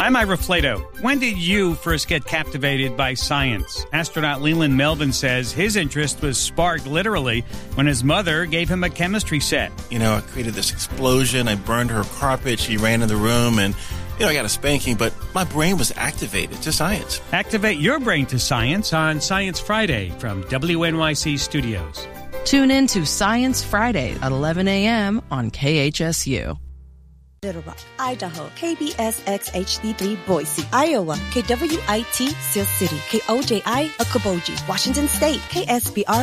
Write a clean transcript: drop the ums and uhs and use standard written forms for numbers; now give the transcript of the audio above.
I'm Ira Flato. When did you first get captivated by science? Astronaut Leland Melvin says his interest was sparked literally when his mother gave him a chemistry set. I created this explosion. I burned her carpet. She ran in the room and, I got a spanking, but my brain was activated to science. Activate your brain to science on Science Friday from WNYC Studios. Tune in to Science Friday at 11 a.m. on KHSU. Little Rock, Idaho, KBSX HD3 Boise, Iowa, KWIT Seal City, KOJI Okoboji, Washington State, KSBR